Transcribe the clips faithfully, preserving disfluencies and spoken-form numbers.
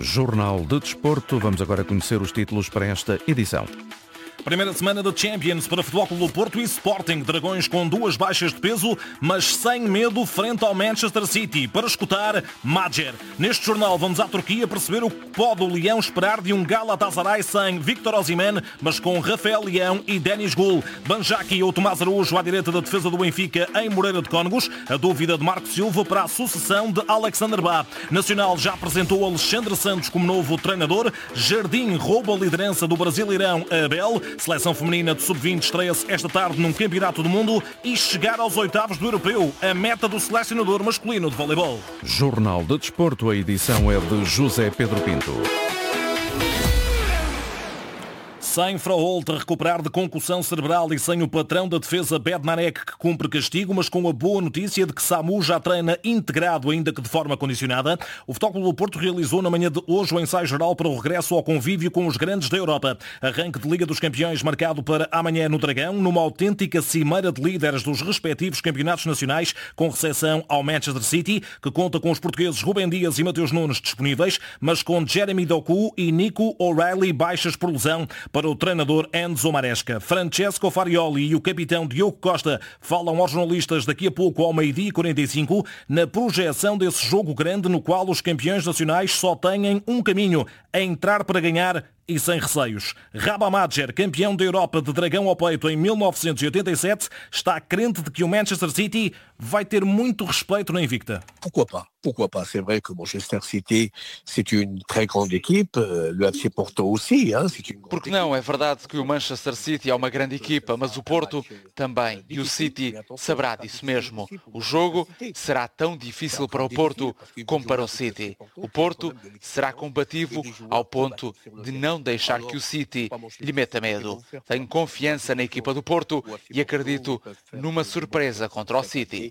Jornal de Desporto. Vamos agora conhecer os títulos para esta edição. Primeira semana da Champions para Futebol Clube do Porto e Sporting. Dragões com duas baixas de peso, mas sem medo frente ao Manchester City. Para escutar, Madjer. Neste jornal vamos à Turquia perceber o que pode o Leão esperar de um Galatasaray sem Victor Osimhen, mas com Rafael Leão e Denis Gul. Banjaki ou Tomás Araújo à direita da defesa do Benfica em Moreira de Cónegos. A dúvida de Marco Silva para a sucessão de Alexander Bá. Nacional já apresentou Alexandre Santos como novo treinador. Jardim rouba a liderança do Brasileirão a Abel. Seleção feminina de sub vinte estreia-se esta tarde num campeonato do mundo e chegar aos oitavos do europeu, a meta do selecionador masculino de voleibol. Jornal de Desporto, a edição é de José Pedro Pinto. Sem Fraholt a recuperar de concussão cerebral e sem o patrão da defesa Bednarek que cumpre castigo, mas com a boa notícia de que Samu já treina integrado, ainda que de forma condicionada, o Futebol Clube do Porto realizou na manhã de hoje o ensaio geral para o regresso ao convívio com os grandes da Europa. Arranque de Liga dos Campeões marcado para amanhã no Dragão, numa autêntica cimeira de líderes dos respectivos campeonatos nacionais, com recepção ao Manchester City, que conta com os portugueses Rubem Dias e Mateus Nunes disponíveis, mas com Jeremy Doku e Nico O'Reilly baixas por lesão. Para o treinador Enzo Maresca, Francesco Farioli e o capitão Diogo Costa falam aos jornalistas daqui a pouco ao meio-dia e quarenta e cinco na projeção desse jogo grande no qual os campeões nacionais só têm um caminho, a entrar para ganhar e sem receios. Rabah Madjer, campeão da Europa de Dragão ao peito em mil novecentos e oitenta e sete, está crente de que o Manchester City vai ter muito respeito na Invicta. Pourquoi pas? Pourquoi pas? C'est vrai que Manchester City, c'est une très grande équipe, le F C Porto aussi, hein, c'est une grande. Porque não, é verdade que o Manchester City é uma grande equipa, mas o Porto também. E o City saberá disso mesmo. O jogo será tão difícil para o Porto como para o City. O Porto será combativo ao ponto de não deixar que o City lhe meta medo. Tenho confiança na equipa do Porto e acredito numa surpresa contra o City.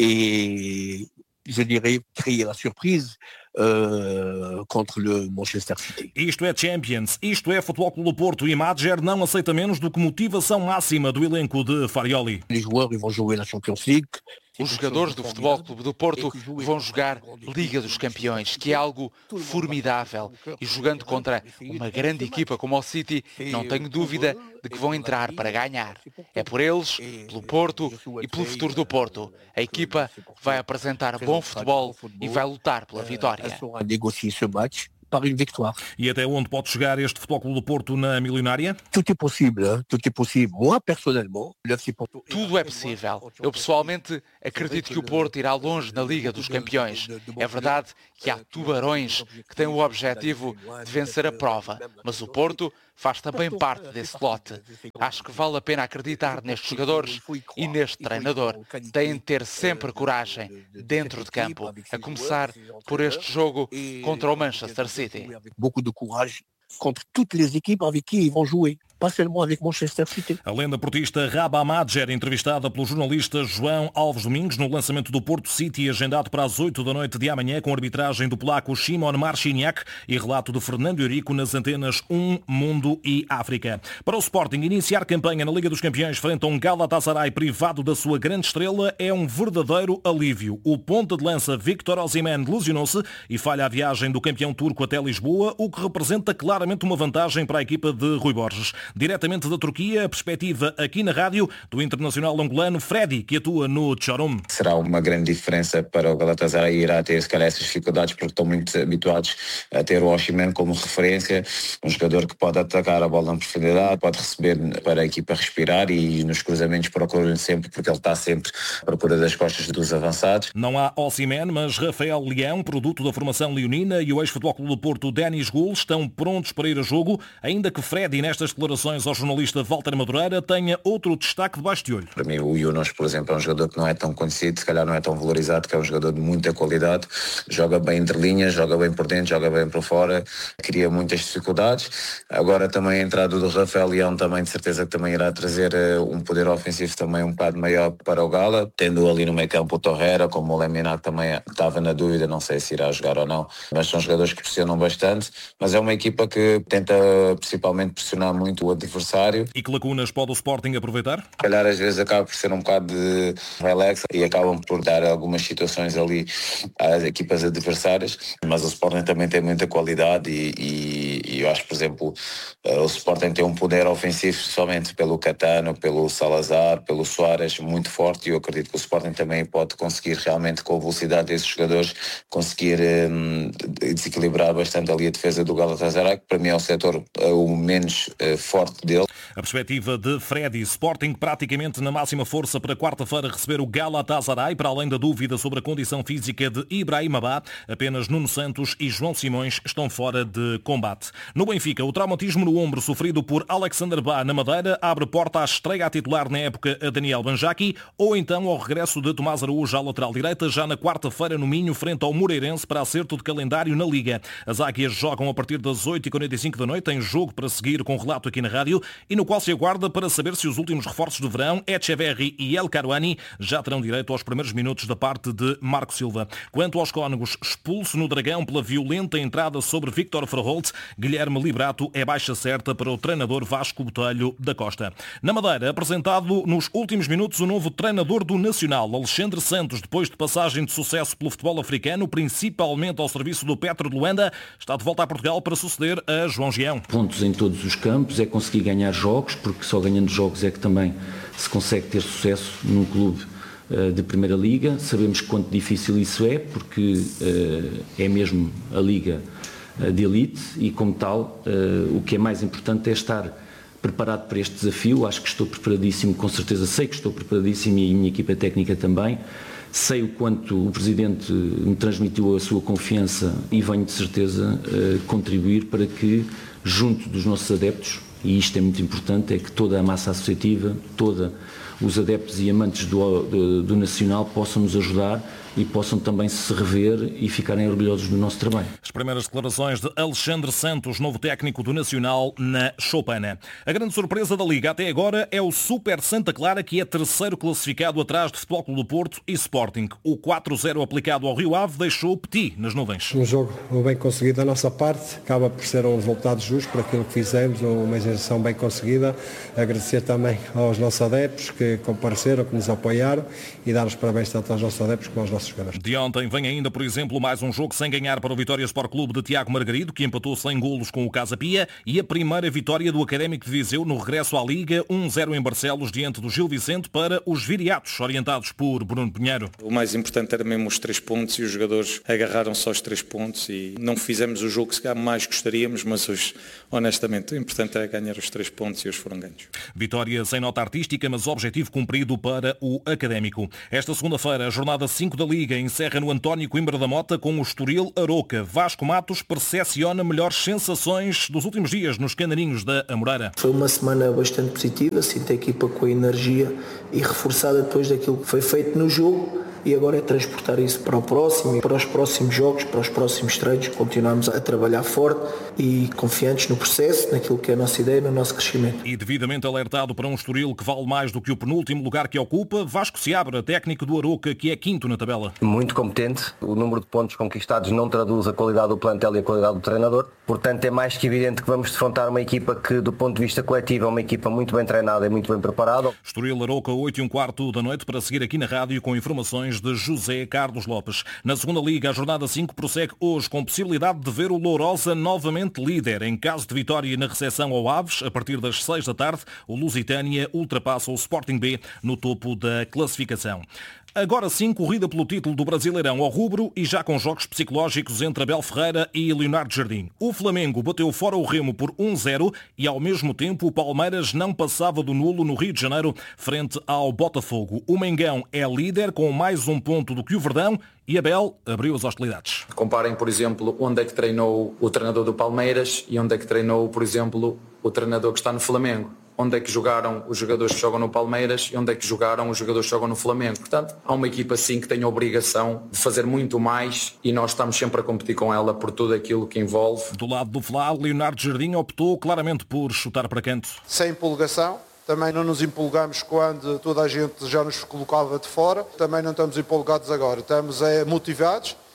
E je dirais créer la surprise uh, contre le Manchester City. Isto é Champions, isto é Futebol Clube do Porto e Madjer não aceita menos do que motivação máxima do elenco de Farioli. Les joueurs vont jouer na Champions League. Os jogadores do Futebol Clube do Porto vão jogar Liga dos Campeões, que é algo formidável. E jogando contra uma grande equipa como o City, não tenho dúvida de que vão entrar para ganhar. É por eles, pelo Porto e pelo futuro do Porto. A equipa vai apresentar bom futebol e vai lutar pela vitória. Para une victoire. E até onde pode chegar este Futebol Clube do Porto na milionária? Tout est possible, hein? Tout est possible. Moi, personnellement, le F C Porto... Tudo é possível. Eu, pessoalmente, acredito que o Porto irá longe na Liga dos Campeões. É verdade que há tubarões que têm o objetivo de vencer a prova, mas o Porto faz também parte desse lote. Acho que vale a pena acreditar nestes jogadores e neste treinador. Têm de ter sempre coragem dentro de campo, a começar por este jogo contra o Manchester City. Beaucoup de courage contre toutes les équipes avec qui ils vont jouer. Pas seulement avec Manchester City. A lenda portista Rabah Madjer, entrevistada pelo jornalista João Alves Domingos no lançamento do Porto City, agendado para as oito da noite de amanhã, com arbitragem do polaco Szymon Marciniak e relato de Fernando Eurico nas antenas um, Mundo e África. Para o Sporting, iniciar campanha na Liga dos Campeões frente a um Galatasaray privado da sua grande estrela é um verdadeiro alívio. O ponta de lança Victor Osimhen lesionou-se e falha a viagem do campeão turco até Lisboa, o que representa claramente uma vantagem para a equipa de Rui Borges. Diretamente da Turquia, a perspectiva aqui na rádio do internacional angolano Freddy, que atua no Çorum. Será uma grande diferença para o Galatasaray, irá ter se calhar essas dificuldades porque estão muito habituados a ter o Osimhen como referência, um jogador que pode atacar a bola em profundidade, pode receber para a equipa respirar e nos cruzamentos procuram sempre, porque ele está sempre à procura das costas dos avançados. Não há Osimhen, mas Rafael Leão, produto da formação leonina, e o ex-Futebol Clube do Porto Denis Gul estão prontos para ir a jogo, ainda que Freddy, nestas declarações ao jornalista Walter Madureira, tenha outro destaque debaixo de olho. Para mim o Yunus, por exemplo, é um jogador que não é tão conhecido, se calhar não é tão valorizado, que é um jogador de muita qualidade, joga bem entre linhas, joga bem por dentro, joga bem por fora, cria muitas dificuldades. Agora também a entrada do Rafael Leão também de certeza que também irá trazer uh, um poder ofensivo também um bocado maior para o Gala, tendo ali no meio campo o Torreira, como o Lemina que também estava na dúvida, não sei se irá jogar ou não, mas são jogadores que pressionam bastante, mas é uma equipa que tenta principalmente pressionar muito o adversário. E que lacunas pode o Sporting aproveitar? Se calhar às vezes acaba por ser um bocado de relax e acabam por dar algumas situações ali às equipas adversárias, mas o Sporting também tem muita qualidade e, e, e eu acho, por exemplo, o Sporting tem um poder ofensivo somente pelo Catano, pelo Salazar, pelo Soares muito forte, e eu acredito que o Sporting também pode conseguir realmente, com a velocidade desses jogadores, conseguir um, desequilibrar bastante ali a defesa do Galatasaray, que para mim é o setor uh, o menos uh, forte dele. A perspectiva de Freddy. Sporting praticamente na máxima força para quarta-feira receber o Galatasaray, para além da dúvida sobre a condição física de Ibrahim Abá. Apenas Nuno Santos e João Simões estão fora de combate. No Benfica, o traumatismo no ombro sofrido por Alexander Bá na Madeira abre porta à estreia a titular na época a Daniel Banjaki, ou então ao regresso de Tomás Araújo à lateral direita já na quarta-feira no Minho, frente ao Moreirense, para acerto de calendário na Liga. As Águias jogam a partir das oito e quarenta e cinco da noite, em jogo para seguir com relato aqui na rádio, e no qual se aguarda para saber se os últimos reforços do verão, Echeverri e El Karouani, já terão direito aos primeiros minutos da parte de Marco Silva. Quanto aos cónegos, expulso no Dragão pela violenta entrada sobre Victor Verholt, Guilherme Liberato é baixa certa para o treinador Vasco Botelho da Costa. Na Madeira, apresentado nos últimos minutos o novo treinador do Nacional, Alexandre Santos, depois de passagem de sucesso pelo futebol africano, principalmente ao serviço do Petro de Luanda, está de volta a Portugal para suceder a João Gião. Pontos em todos os campos, é conseguir ganhar jogos, porque só ganhando jogos é que também se consegue ter sucesso num clube uh, de Primeira Liga. Sabemos quanto difícil isso é, porque uh, é mesmo a liga uh, de elite e, como tal, uh, o que é mais importante é estar preparado para este desafio. Acho que estou preparadíssimo, com certeza sei que estou preparadíssimo, e a minha equipa técnica também. Sei o quanto o Presidente me transmitiu a sua confiança e venho de certeza uh, contribuir para que, junto dos nossos adeptos, e isto é muito importante, é que toda a massa associativa, todos os adeptos e amantes do, do, do Nacional possam nos ajudar e possam também se rever e ficarem orgulhosos do nosso trabalho. As primeiras declarações de Alexandre Santos, novo técnico do Nacional na Choupana. A grande surpresa da Liga até agora é o Super Santa Clara, que é terceiro classificado atrás de Futebol Clube do Porto e Sporting. O quatro a zero aplicado ao Rio Ave deixou Petit nas nuvens. Um jogo bem conseguido da nossa parte, acaba por ser um resultado justo por aquilo que fizemos, uma execução bem conseguida. Agradecer também aos nossos adeptos que compareceram, que nos apoiaram, e dar os parabéns tanto aos nossos adeptos como aos nossos jogadores. De ontem vem ainda, por exemplo, mais um jogo sem ganhar para o Vitória Sport Clube de Tiago Margarido, que empatou sem golos com o Casa Pia, e a primeira vitória do Académico de Viseu no regresso à Liga, um a zero em Barcelos, diante do Gil Vicente, para os viriatos, orientados por Bruno Pinheiro. O mais importante era mesmo os três pontos, e os jogadores agarraram só os três pontos, e não fizemos o jogo que mais gostaríamos, mas hoje, honestamente, o importante é ganhar os três pontos, e hoje foram ganhos. Vitória sem nota artística, mas objetivo cumprido para o Académico. Esta segunda-feira, a jornada cinco da Liga encerra no António Coimbra da Mota com o Estoril Aroca. Vasco Matos percepciona melhores sensações dos últimos dias nos canarinhos da Amoreira. Foi uma semana bastante positiva, sinto a equipa com a energia e reforçada depois daquilo que foi feito no jogo. E agora é transportar isso para o próximo e para os próximos jogos, para os próximos treinos. Continuamos a trabalhar forte e confiantes no processo, naquilo que é a nossa ideia, no nosso crescimento. E devidamente alertado para um Estoril que vale mais do que o penúltimo lugar que ocupa, Vasco Seabra, técnico do Aroca, que é quinto na tabela. Muito competente. O número de pontos conquistados não traduz a qualidade do plantel e a qualidade do treinador. Portanto, é mais que evidente que vamos defrontar uma equipa que, do ponto de vista coletivo, é uma equipa muito bem treinada e muito bem preparada. Estoril Aroca, oito e um quarto da noite, para seguir aqui na rádio com informações de José Carlos Lopes. Na segunda Liga, a jornada cinco prossegue hoje com possibilidade de ver o Lourosa novamente líder. Em caso de vitória na recepção ao Aves, a partir das seis da tarde, o Lusitânia ultrapassa o Sporting B no topo da classificação. Agora sim, corrida pelo título do Brasileirão ao rubro, e já com jogos psicológicos entre Abel Ferreira e Leonardo Jardim. O Flamengo bateu fora o Remo por um a zero e, ao mesmo tempo, o Palmeiras não passava do nulo no Rio de Janeiro frente ao Botafogo. O Mengão é líder com mais um ponto do que o Verdão, e Abel abriu as hostilidades. Comparem, por exemplo, onde é que treinou o treinador do Palmeiras e onde é que treinou, por exemplo, o treinador que está no Flamengo. Onde é que jogaram os jogadores que jogam no Palmeiras e onde é que jogaram os jogadores que jogam no Flamengo. Portanto, há uma equipa sim que tem a obrigação de fazer muito mais, e nós estamos sempre a competir com ela por tudo aquilo que envolve. Do lado do Flá, Leonardo Jardim optou claramente por chutar para canto. Sem empolgação. Também não nos empolgamos quando toda a gente já nos colocava de fora. Também não estamos empolgados agora. Estamos é, motivados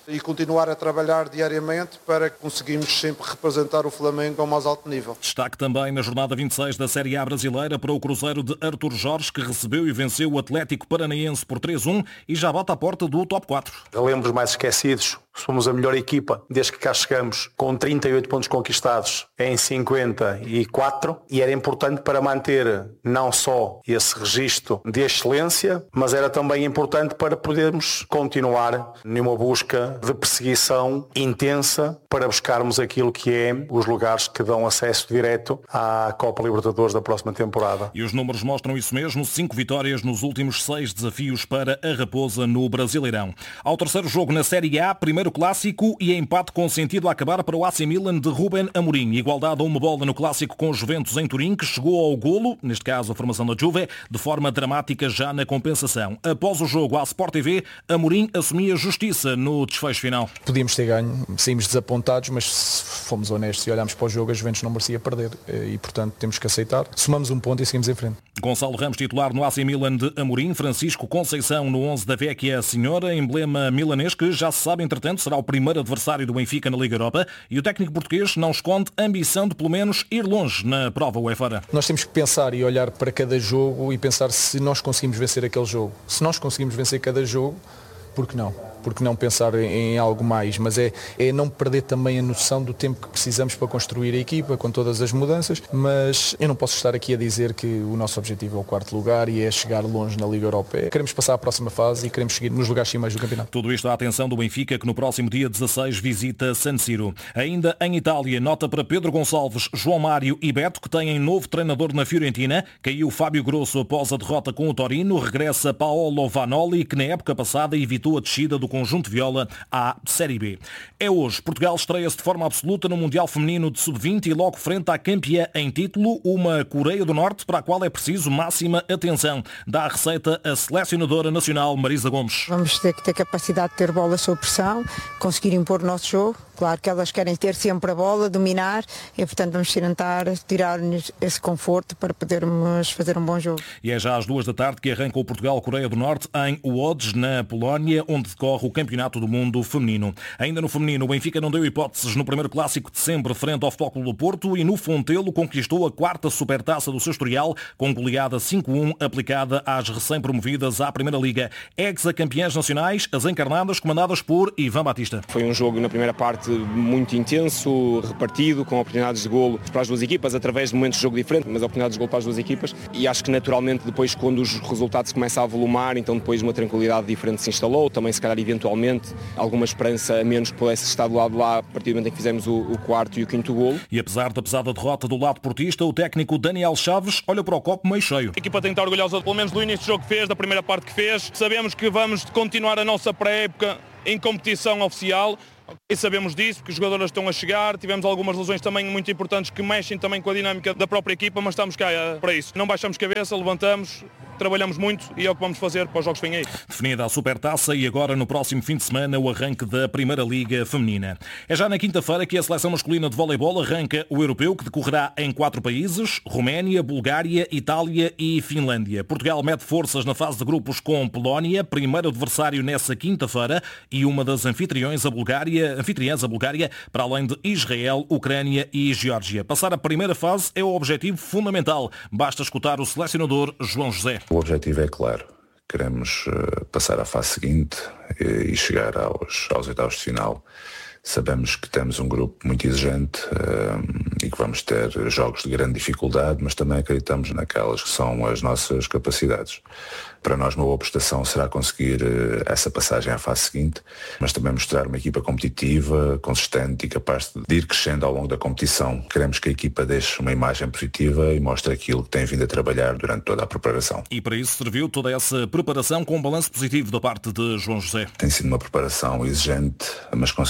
e continuar a trabalhar diariamente para que conseguimos sempre representar o Flamengo ao mais alto nível. Destaque também na jornada vinte e seis da Série A brasileira para o Cruzeiro de Artur Jorge, que recebeu e venceu o Atlético Paranaense por três a um e já bate à porta do top quatro. Lembro os mais esquecidos. Somos a melhor equipa desde que cá chegamos, com trinta e oito pontos conquistados em cinquenta e quatro, e era importante para manter não só esse registro de excelência, mas era também importante para podermos continuar numa busca de perseguição intensa para buscarmos aquilo que é os lugares que dão acesso direto à Copa Libertadores da próxima temporada. E os números mostram isso mesmo, cinco vitórias nos últimos seis desafios para a Raposa no Brasileirão. Ao terceiro jogo na Série A, primeiro clássico e empate com sentido a acabar para o A C Milan de Ruben Amorim. Igualdade a uma bola no clássico com os Juventus em Turim, que chegou ao golo, neste caso a formação da Juve, de forma dramática já na compensação. Após o jogo à Sport T V, Amorim assumia justiça no desfecho final. Podíamos ter ganho, saímos desapontados, mas se fomos honestos e olhámos para o jogo, a Juventus não merecia perder e, portanto, temos que aceitar. Somamos um ponto e seguimos em frente. Gonçalo Ramos, titular no A C Milan de Amorim, Francisco Conceição no onze da Vecchia Senhora, emblema milanês que já se sabe, entretanto, será o primeiro adversário do Benfica na Liga Europa, e o técnico português não esconde a ambição de pelo menos ir longe na prova UEFA. Nós temos que pensar e olhar para cada jogo e pensar se nós conseguimos vencer aquele jogo. Se nós conseguimos vencer cada jogo, por que não? Porque não pensar em algo mais, mas é, é não perder também a noção do tempo que precisamos para construir a equipa, com todas as mudanças, mas eu não posso estar aqui a dizer que o nosso objetivo é o quarto lugar e é chegar longe na Liga Europeia. Queremos passar à próxima fase e queremos seguir nos lugares cimeiros do campeonato. Tudo isto à atenção do Benfica, que no próximo dia dezasseis visita San Siro. Ainda em Itália, nota para Pedro Gonçalves, João Mário e Beto, que têm novo treinador na Fiorentina. Caiu Fábio Grosso após a derrota com o Torino. Regressa Paolo Vanoli, que na época passada evitou a descida do conjunto viola à Série B. É hoje. Portugal estreia-se de forma absoluta no Mundial Feminino de sub vinte e logo frente à campeã em título, uma Coreia do Norte, para a qual é preciso máxima atenção. Dá a receita a selecionadora nacional Marisa Gomes. Vamos ter que ter capacidade de ter bola sob pressão, conseguir impor o nosso jogo. Claro que elas querem ter sempre a bola, dominar, e portanto vamos tentar tirar-lhes esse conforto para podermos fazer um bom jogo. E é já às duas da tarde que arranca o Portugal-Coreia do Norte em Łódź, na Polónia, onde decorre o Campeonato do Mundo Feminino. Ainda no feminino, o Benfica não deu hipóteses no primeiro clássico de sempre frente ao Futebol Clube do Porto e no Fontelo conquistou a quarta supertaça do seu historial com goleada cinco a um aplicada às recém-promovidas à Primeira Liga. Ex-campeãs nacionais, as encarnadas, comandadas por Ivan Batista. Foi um jogo na primeira parte muito intenso, repartido, com oportunidades de golo para as duas equipas, através de momentos de jogo diferentes, mas oportunidades de golo para as duas equipas, e acho que naturalmente depois, quando os resultados começam a volumar, então depois uma tranquilidade diferente se instalou, também se calhar eventualmente alguma esperança a menos que pudesse estar do lado de lá a partir do momento em que fizemos o, o quarto e o quinto golo. E apesar da pesada derrota do lado portista, o técnico Daniel Chaves olha para o copo meio cheio. A equipa tem que estar orgulhosa pelo menos do início do jogo que fez, da primeira parte que fez. Sabemos que vamos continuar a nossa pré-época em competição oficial. E sabemos disso, porque os jogadores estão a chegar, tivemos algumas lesões também muito importantes que mexem também com a dinâmica da própria equipa, mas estamos cá para isso. Não baixamos cabeça, levantamos, trabalhamos muito e é o que vamos fazer para os jogos que vêm aí. Definida a Supertaça e agora no próximo fim de semana o arranque da Primeira Liga Feminina. É já na quinta-feira que a seleção masculina de voleibol arranca o europeu, que decorrerá em quatro países: Roménia, Bulgária, Itália e Finlândia. Portugal mete forças na fase de grupos com Polónia, primeiro adversário nessa quinta-feira, e uma das anfitriões, a Bulgária, anfitriãs, a Bulgária, para além de Israel, Ucrânia e Geórgia. Passar a primeira fase é o objetivo fundamental. Basta escutar o selecionador João José. O objetivo é claro. Queremos uh, passar à fase seguinte e, e chegar aos, aos oitavos de final. Sabemos que temos um grupo muito exigente uh, e que vamos ter jogos de grande dificuldade, mas também acreditamos naquelas que são as nossas capacidades. Para nós uma boa prestação será conseguir uh, essa passagem à fase seguinte, mas também mostrar uma equipa competitiva, consistente e capaz de ir crescendo ao longo da competição. Queremos que a equipa deixe uma imagem positiva e mostre aquilo que tem vindo a trabalhar durante toda a preparação. E para isso serviu toda essa preparação com um balanço positivo da parte de João José. Tem sido uma preparação exigente, mas conseguimos trabalhar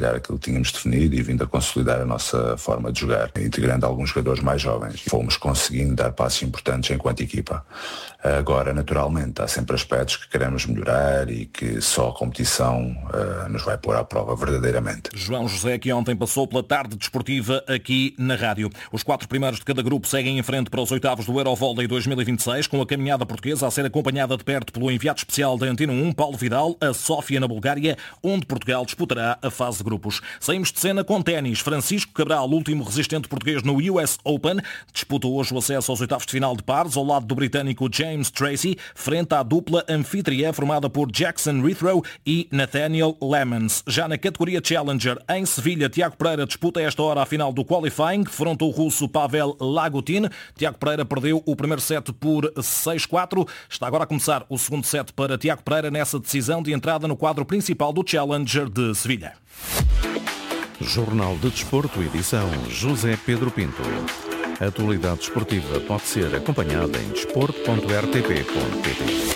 trabalhar aquilo que tínhamos definido e vindo a consolidar a nossa forma de jogar, integrando alguns jogadores mais jovens. Fomos conseguindo dar passos importantes enquanto equipa. Agora, naturalmente, há sempre aspectos que queremos melhorar e que só a competição uh, nos vai pôr à prova verdadeiramente. João José, que ontem passou pela tarde desportiva aqui na rádio. Os quatro primeiros de cada grupo seguem em frente para os oitavos do Eurovolley dois mil e vinte e seis, com a caminhada portuguesa a ser acompanhada de perto pelo enviado especial da Antena um, Paulo Vidal, a Sófia, na Bulgária, onde Portugal disputará a fase de grupos. Saímos de cena com ténis. Francisco Cabral, último resistente português no U S Open, disputa hoje o acesso aos oitavos de final de pares, ao lado do britânico James Tracy, frente à dupla anfitriã formada por Jackson Rithrow e Nathaniel Lemons. Já na categoria Challenger, em Sevilha, Tiago Pereira disputa a esta hora a final do qualifying, fronte ao russo Pavel Lagutin. Tiago Pereira perdeu o primeiro set por seis quatro. Está agora a começar o segundo set para Tiago Pereira nessa decisão de entrada no quadro principal do Challenger de Sevilha. Jornal de Desporto, edição José Pedro Pinto. A atualidade desportiva pode ser acompanhada em desporto ponto r t p ponto p t.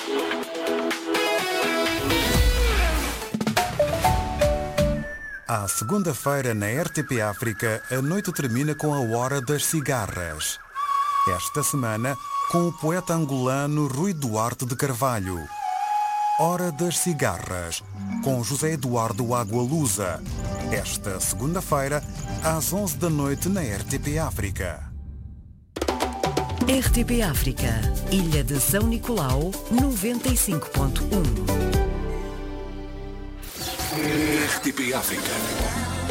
À segunda-feira, na R T P África, a noite termina com a Hora das Cigarras. Esta semana, com o poeta angolano Rui Duarte de Carvalho. Hora das Cigarras, com José Eduardo Agualusa. Esta segunda-feira, às onze da noite, na R T P África. R T P África, Ilha de São Nicolau, noventa e cinco ponto um. R T P África.